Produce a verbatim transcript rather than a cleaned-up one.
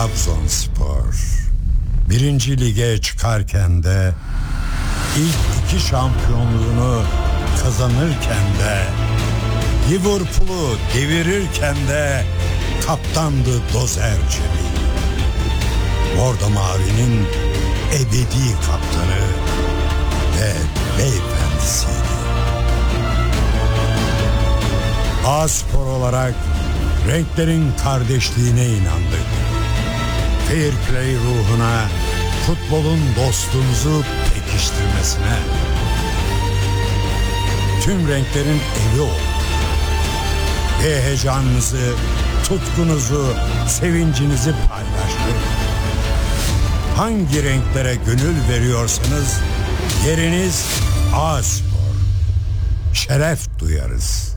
Trabzonspor birinci lige çıkarken de, ilk iki şampiyonluğunu kazanırken de, Liverpool'u devirirken de kaptandı Dozer Cemil. Bordo Mavi'nin ebedi kaptanı ve beyefendisiydi. A-Spor olarak renklerin kardeşliğine inandık. Fair play ruhuna, futbolun dostluğumuzu pekiştirmesine. Tüm renklerin evi olduk. Heyecanınızı, tutkunuzu, sevincinizi paylaştık. Hangi renklere gönül veriyorsanız yeriniz A-Spor. Şeref duyarız.